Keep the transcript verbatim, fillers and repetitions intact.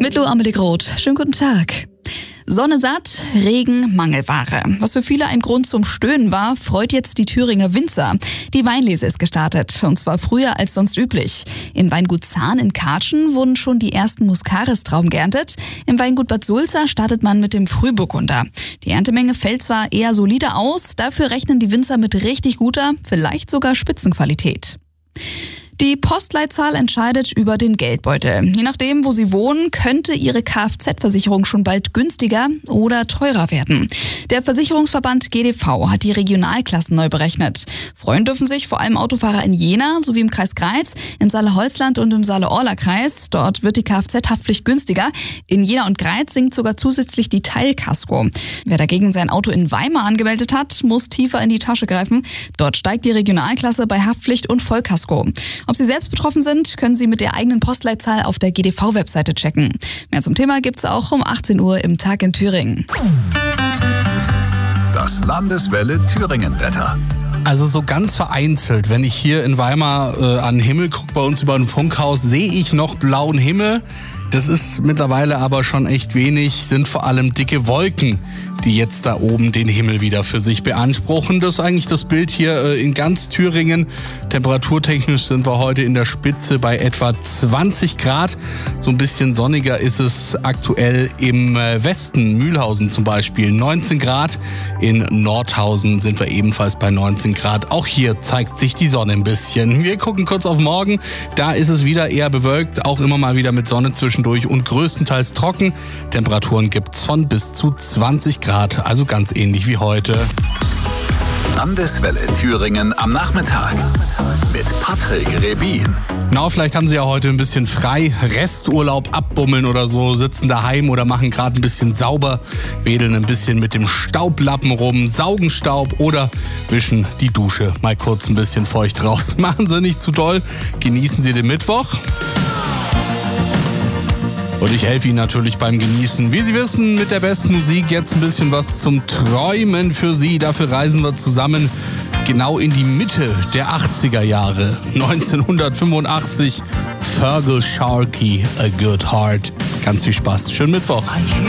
Mit Lo Amelie Groth. Schönen guten Tag. Sonne satt, Regen Mangelware. Was für viele ein Grund zum Stöhnen war, freut jetzt die Thüringer Winzer. Die Weinlese ist gestartet, und zwar früher als sonst üblich. Im Weingut Zahn in Kartschen wurden schon die ersten Muscaris-Trauben geerntet. Im Weingut Bad Sulza startet man mit dem Frühburgunder. Die Erntemenge fällt zwar eher solide aus, dafür rechnen die Winzer mit richtig guter, vielleicht sogar Spitzenqualität. Die Postleitzahl entscheidet über den Geldbeutel. Je nachdem, wo Sie wohnen, könnte Ihre Kfz-Versicherung schon bald günstiger oder teurer werden. Der Versicherungsverband G D V hat die Regionalklassen neu berechnet. Freuen dürfen sich vor allem Autofahrer in Jena sowie im Kreis Greiz, im Saale-Holzland und im Saale-Orla-Kreis. Dort wird die Kfz-Haftpflicht günstiger. In Jena und Greiz sinkt sogar zusätzlich die Teilkasko. Wer dagegen sein Auto in Weimar angemeldet hat, muss tiefer in die Tasche greifen. Dort steigt die Regionalklasse bei Haftpflicht und Vollkasko. Ob Sie selbst betroffen sind, können Sie mit der eigenen Postleitzahl auf der G D V-Webseite checken. Mehr zum Thema gibt's auch um achtzehn Uhr im Tag in Thüringen. Das Landeswelle Thüringen-Wetter. Also so ganz vereinzelt, wenn ich hier in Weimar äh, an den Himmel gucke, bei uns über ein Funkhaus, sehe ich noch blauen Himmel. Das ist mittlerweile aber schon echt wenig, sind vor allem dicke Wolken, die jetzt da oben den Himmel wieder für sich beanspruchen. Das ist eigentlich das Bild hier äh, in ganz Thüringen. Temperaturtechnisch sind wir heute in der Spitze bei etwa zwanzig Grad. So ein bisschen sonniger ist es aktuell im äh, Westen, Mühlhausen zum Beispiel, neunzehn Grad. In Nordhausen sind wir ebenfalls bei neunzehn Grad. Auch hier zeigt sich die Sonne ein bisschen. Wir gucken kurz auf morgen. Da ist es wieder eher bewölkt, auch immer mal wieder mit Sonne zwischendurch und größtenteils trocken. Temperaturen gibt's von bis zu zwanzig Grad, also ganz ähnlich wie heute. Landeswelle Thüringen am Nachmittag mit Patrick Rebin. Na, vielleicht haben Sie ja heute ein bisschen frei, Resturlaub abbummeln oder so, sitzen daheim oder machen gerade ein bisschen sauber, wedeln ein bisschen mit dem Staublappen rum, saugen Staub oder wischen die Dusche mal kurz ein bisschen feucht raus. Machen Sie nicht zu doll, genießen Sie den Mittwoch. Und ich helfe Ihnen natürlich beim Genießen. Wie Sie wissen, mit der besten Musik jetzt ein bisschen was zum Träumen für Sie. Dafür reisen wir zusammen genau in die Mitte der achtziger Jahre. neunzehnhundertfünfundachtzig, Feargal Sharkey, A Good Heart. Ganz viel Spaß. Schönen Mittwoch.